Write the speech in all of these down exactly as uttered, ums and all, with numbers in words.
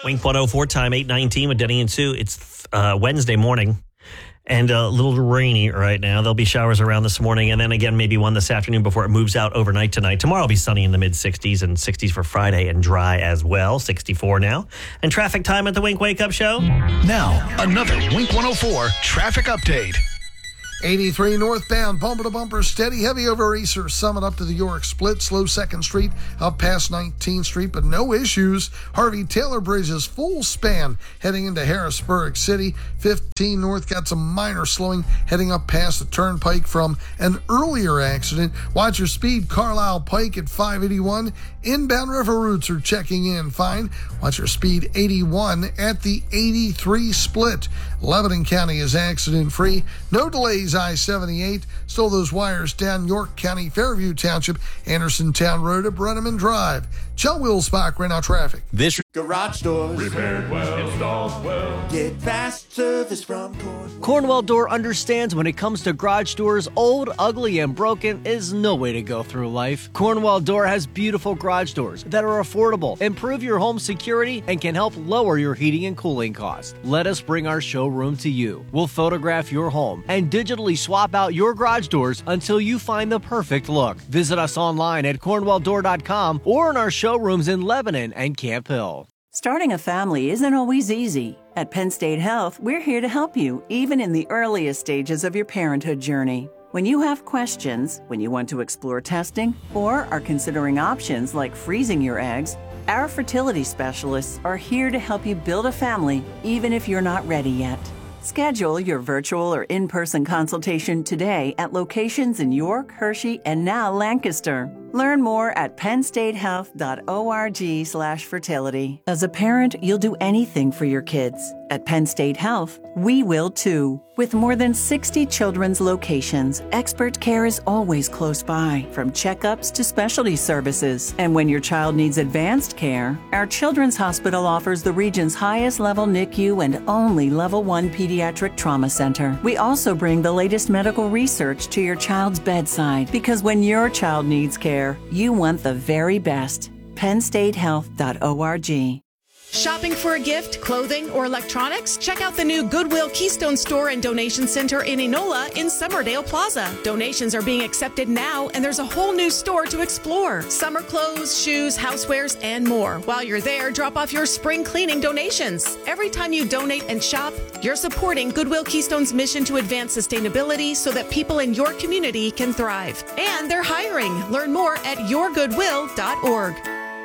Wink one oh four time, eight nineteen with Denny and Sue. It's uh, Wednesday morning and a little rainy right now. There'll be showers around this morning and then again maybe one this afternoon before it moves out overnight tonight. Tomorrow will be sunny in the mid-sixties and sixties for Friday and dry as well, sixty-four now. And traffic time at the Wink Wake Up Show. Now, another Wink one oh four traffic update. eighty-three northbound, bumper to bumper, steady, heavy over Easter Summit up to the York Split, slow second Street up past nineteenth Street, but no issues. Harvey Taylor Bridge is full span heading into Harrisburg City. fifteen north got some minor slowing heading up past the turnpike from an earlier accident. Watch your speed, Carlisle Pike at five eighty-one. Inbound river routes are checking in fine. Watch your speed, eighty-one at the eighty-three Split. Lebanon County is accident free. No delays, I seventy-eight. Still those wires down York County, Fairview Township, Anderson Town Road at Brenneman Drive. Chell Willsbach, right now traffic. This garage doors repaired well, installed well. Get fast service from Cornwell. Cornwell Door understands when it comes to garage doors, old, ugly, and broken is no way to go through life. Cornwell Door has beautiful garage doors that are affordable, improve your home security, and can help lower your heating and cooling costs. Let us bring our showroom to you. We'll photograph your home and digitally swap out your garage doors until you find the perfect look. Visit us online at cornwell door dot com or in our showrooms in Lebanon and Camp Hill. Starting a family isn't always easy. At Penn State Health, we're here to help you, even in the earliest stages of your parenthood journey. When you have questions, when you want to explore testing, or are considering options like freezing your eggs, our fertility specialists are here to help you build a family, even if you're not ready yet. Schedule your virtual or in-person consultation today at locations in York, Hershey, and now Lancaster. Learn more at penn state health dot org slash fertility. As a parent, you'll do anything for your kids. At Penn State Health, we will too. With more than sixty children's locations, expert care is always close by, from checkups to specialty services. And when your child needs advanced care, our Children's Hospital offers the region's highest level N I C U and only level one pediatric trauma center. We also bring the latest medical research to your child's bedside, because when your child needs care, you want the very best. penn state health dot org. Shopping for a gift, clothing, or electronics? Check out the new Goodwill Keystone Store and Donation Center in Enola in Summerdale Plaza. Donations are being accepted now, and there's a whole new store to explore. Summer clothes, shoes, housewares, and more. While you're there, drop off your spring cleaning donations. Every time you donate and shop, you're supporting Goodwill Keystone's mission to advance sustainability so that people in your community can thrive. And they're hiring. Learn more at your goodwill dot org.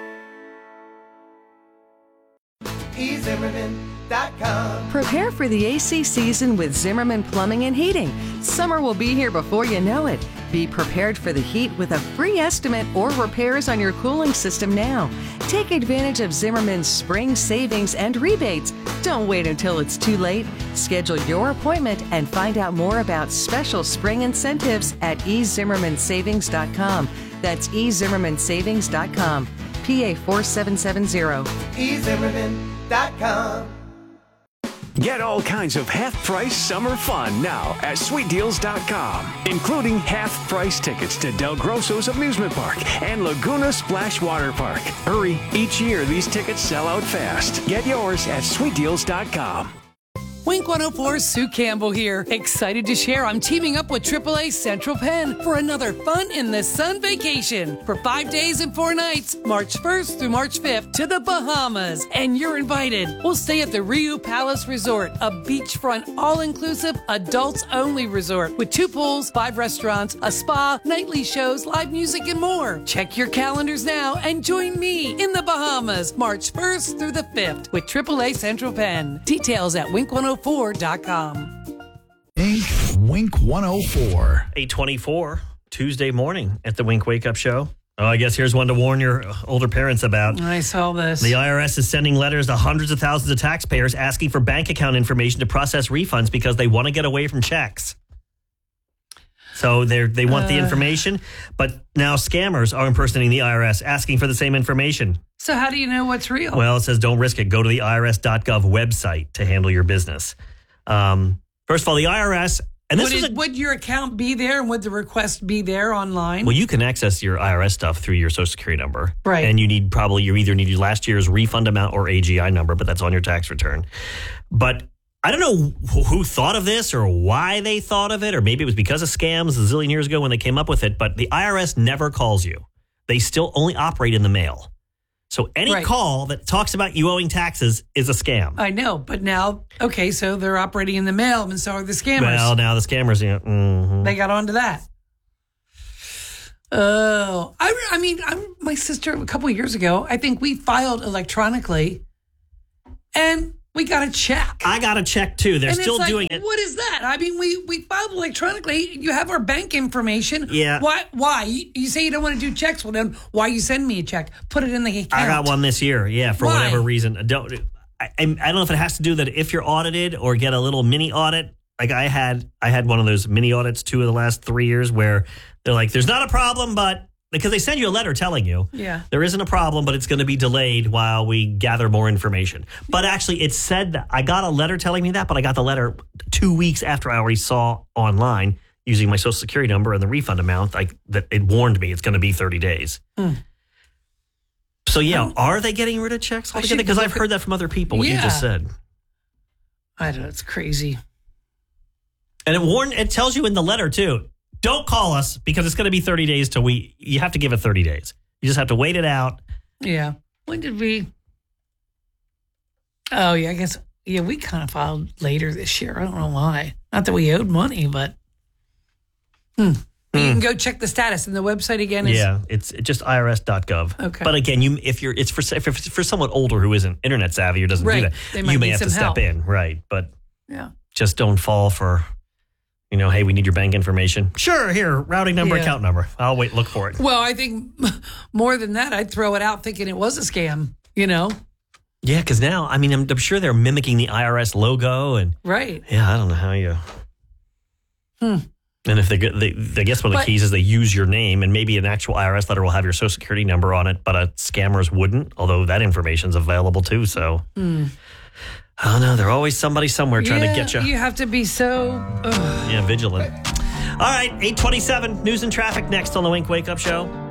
e zimmerman dot com. Prepare for the A C season with Zimmerman Plumbing and Heating. Summer will be here before you know it. Be prepared for the heat with a free estimate or repairs on your cooling system now. Take advantage of Zimmerman's spring savings and rebates. Don't wait until it's too late. Schedule your appointment and find out more about special spring incentives at e zimmerman savings dot com. That's e zimmerman savings dot com. P A four seven seven zero. e zimmerman dot com. Get all kinds of half-price summer fun now at sweet deals dot com, including half-price tickets to Del Grosso's Amusement Park and Laguna Splash Water Park. Hurry, each year these tickets sell out fast. Get yours at sweet deals dot com. Wink one oh four's Sue Campbell here. Excited to share I'm teaming up with triple A Central Penn for another fun in the sun vacation for five days and four nights, March first through March fifth to the Bahamas. And you're invited. We'll stay at the Riu Palace Resort, a beachfront, all-inclusive, adults-only resort with two pools, five restaurants, a spa, nightly shows, live music, and more. Check your calendars now and join me in the Bahamas, March first through the fifth with triple A Central Penn. Details at wink one oh four dot com. Wink one oh four. eight twenty-four, Tuesday morning at the Wink Wake Up Show. Oh, I guess here's one to warn your older parents about. I saw this. The I R S is sending letters to hundreds of thousands of taxpayers asking for bank account information to process refunds because they want to get away from checks. So they they want uh, the information, but now scammers are impersonating the I R S, asking for the same information. So how do you know what's real? Well, it says don't risk it. Go to the I R S dot gov website to handle your business. Um, first of all, the I R S And this would, is it, a, would your account be there and would the request be there online? well, you can access your I R S stuff through your Social Security number. Right. And you need probably, you either need your last year's refund amount or A G I number, but that's on your tax return. But I don't know who, who thought of this or why they thought of it, or maybe it was because of scams a zillion years ago when they came up with it, but the I R S never calls you. They still only operate in the mail. So any Right. call that talks about you owing taxes is a scam. I know, but now, okay, so they're operating in the mail, and so are the scammers. Well, now the scammers, you know, mm-hmm. They got onto that. Oh, I, I mean, I'm, my sister, a couple of years ago, I think we filed electronically, and we got a check. I got a check, too. They're and still it's like, doing it. What is that? I mean, we, we filed electronically. You have our bank information. Yeah. Why? Why? You, you say you don't want to do checks. Well, then why you send me a check? Put it in the account. I got one this year, yeah, for Why? whatever reason. Don't I, I don't know if it has to do that if you're audited or get a little mini audit. Like I had, I had one of those mini audits two of the last three years where they're like, "There's not a problem," but because they send you a letter telling you, Yeah. there isn't a problem, but it's going to be delayed while we gather more information. But actually, it said that I got a letter telling me that, but I got the letter two weeks after I already saw online using my Social Security number and the refund amount. Like that, it warned me it's going to be thirty days. Mm. So yeah, Um, are they getting rid of checks I altogether? should Because I've look heard that from other people. What you Yeah. just said, I don't know. It's crazy. and it warned. It tells you in the letter too. Don't call us because it's going to be thirty days till we. You have to give it thirty days. You just have to wait it out. Yeah. When did we? Oh, yeah. I guess. Yeah, we kind of filed later this year. I don't know why. Not that we owed money, but. Hmm. You can go check the status, and the website again is. Yeah, it's just I R S dot gov. Okay. But again, you if you're it's for if it's for someone older who isn't internet savvy or doesn't Right. do that, They might you may need have to some step help. in, right? But Yeah. just don't fall for, you know, hey, we need your bank information. Sure, here, routing number, Yeah. account number. I'll wait, look for it. Well, I think more than that, I'd throw it out thinking it was a scam. You know. Yeah, because now, I mean, I'm, I'm sure they're mimicking the I R S logo, and Right. yeah, I don't know how you. Hmm. And if they, get- they, I guess one of the But- keys is they use your name, and maybe an actual I R S letter will have your Social Security number on it, but a scammers wouldn't. Although that information's available too. So, Hmm. I don't know. There's always somebody somewhere trying Yeah, to get you. You have to be so. Ugh. Yeah, vigilant. All right, eight twenty-seven. News and traffic next on the Wink Wake Up Show.